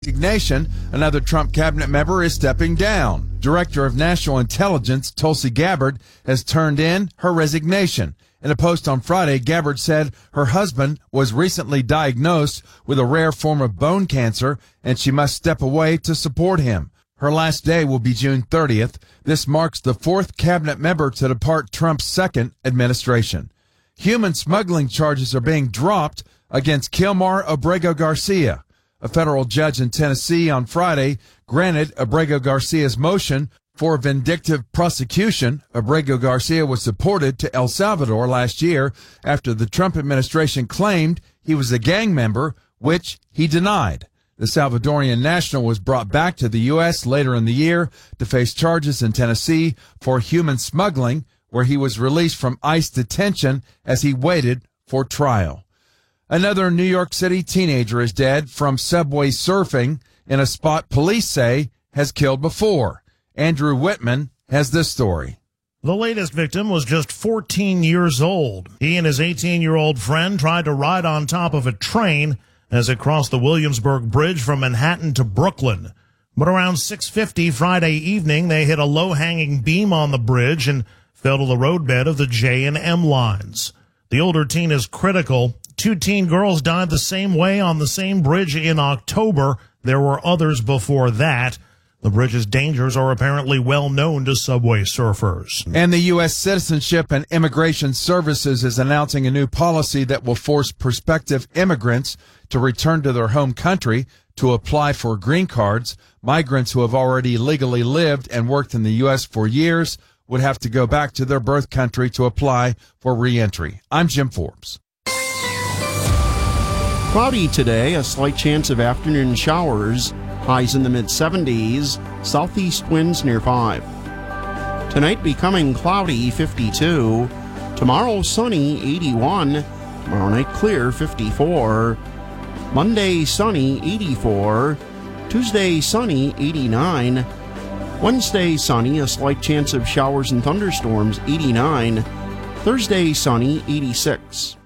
Resignation, another Trump cabinet member is stepping down. Director of National Intelligence Tulsi Gabbard has turned in her resignation. In a post on Friday, Gabbard said her husband was recently diagnosed with a rare form of bone cancer and she must step away to support him. Her last day will be June 30th. This marks the fourth cabinet member to depart Trump's second administration. Human smuggling charges are being dropped against Kilmar Abrego Garcia. A federal judge in Tennessee on Friday granted Abrego Garcia's motion for vindictive prosecution. Abrego Garcia was deported to El Salvador last year after the Trump administration claimed he was a gang member, which he denied. The Salvadorian national was brought back to the U.S. later in the year to face charges in Tennessee for human smuggling, where he was released from ICE detention as he waited for trial. Another New York City teenager is dead from subway surfing in a spot police say has killed before. Andrew Whitman has this story. The latest victim was just 14 years old. He and his 18-year-old friend tried to ride on top of a train as it crossed the Williamsburg Bridge from Manhattan to Brooklyn. But around 6:50 Friday evening, they hit a low-hanging beam on the bridge and fell to the roadbed of the J and M lines. The older teen is critical. 2 teen girls died the same way on the same bridge in October. There were others before that. The bridge's dangers are apparently well known to subway surfers. And the U.S. Citizenship and Immigration Services is announcing a new policy that will force prospective immigrants to return to their home country to apply for green cards. Migrants who have already legally lived and worked in the U.S. for years would have to go back to their birth country to apply for re-entry. I'm Jim Forbes. Cloudy today, a slight chance of afternoon showers, highs in the mid-70s, southeast winds near 5. Tonight becoming cloudy, 52. Tomorrow sunny, 81. Tomorrow night clear, 54. Monday sunny, 84. Tuesday sunny, 89. Wednesday sunny, a slight chance of showers and thunderstorms, 89. Thursday sunny, 86.